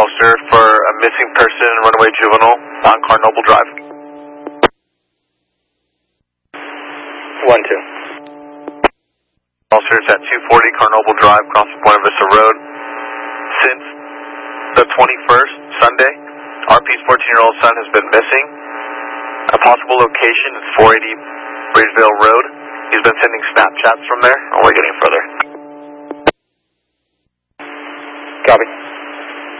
Officer for a missing person, runaway juvenile on Carnoble Drive. 1-2. Officers at 240 Carnoble Drive, crossing Buena Vista Road. Since the 21st, Sunday, RP's 14-year-old son has been missing. A possible location is 480 Bridgeville Road. He's been sending Snapchats from there. I'll wait any further. Copy.